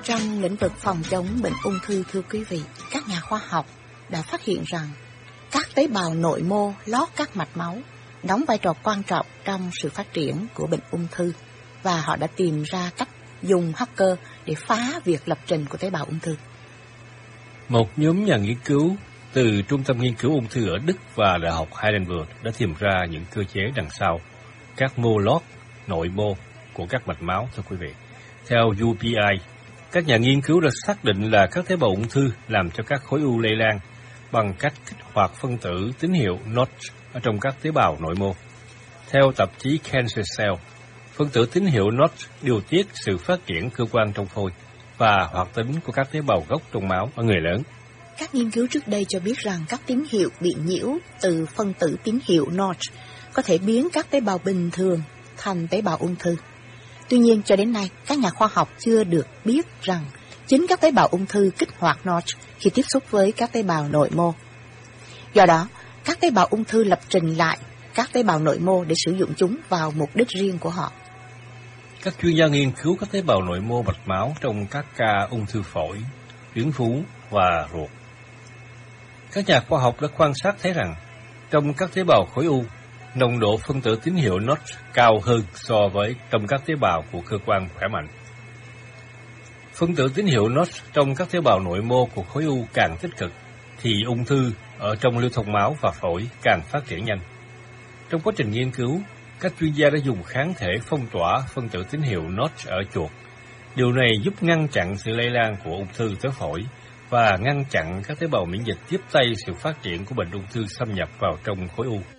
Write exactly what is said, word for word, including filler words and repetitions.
Trong lĩnh vực phòng chống bệnh ung thư, thưa quý vị, các nhà khoa học đã phát hiện rằng các tế bào nội mô lót các mạch máu đóng vai trò quan trọng trong sự phát triển của bệnh ung thư, và họ đã tìm ra cách dùng hacker để phá việc lập trình của tế bào ung thư. Một nhóm nhà nghiên cứu từ Trung tâm Nghiên cứu Ung thư ở Đức và Đại học Heidelberg đã tìm ra những cơ chế đằng sau các mô lót nội mô của các mạch máu, thưa quý vị. Theo u pê i, các nhà nghiên cứu đã xác định là các tế bào ung thư làm cho các khối u lây lan bằng cách kích hoạt phân tử tín hiệu Notch ở trong các tế bào nội mô. Theo tạp chí Cancer Cell, phân tử tín hiệu Notch điều tiết sự phát triển cơ quan trong phổi và hoạt tính của các tế bào gốc trong máu ở người lớn. Các nghiên cứu trước đây cho biết rằng các tín hiệu bị nhiễu từ phân tử tín hiệu Notch có thể biến các tế bào bình thường thành tế bào ung thư. Tuy nhiên, cho đến nay, các nhà khoa học chưa được biết rằng chính các tế bào ung thư kích hoạt Notch khi tiếp xúc với các tế bào nội mô. Do đó, các tế bào ung thư lập trình lại các tế bào nội mô để sử dụng chúng vào mục đích riêng của họ. Các chuyên gia nghiên cứu các tế bào nội mô mạch máu trong các ca ung thư phổi, tuyến vú và ruột. Các nhà khoa học đã quan sát thấy rằng trong các tế bào khối u, nồng độ phân tử tín hiệu Notch cao hơn so với trong các tế bào của cơ quan khỏe mạnh. Phân tử tín hiệu Notch trong các tế bào nội mô của khối u càng tích cực, thì ung thư ở trong lưu thông máu và phổi càng phát triển nhanh. Trong quá trình nghiên cứu, các chuyên gia đã dùng kháng thể phong tỏa phân tử tín hiệu Notch ở chuột. Điều này giúp ngăn chặn sự lây lan của ung thư tới phổi và ngăn chặn các tế bào miễn dịch tiếp tay sự phát triển của bệnh ung thư xâm nhập vào trong khối u.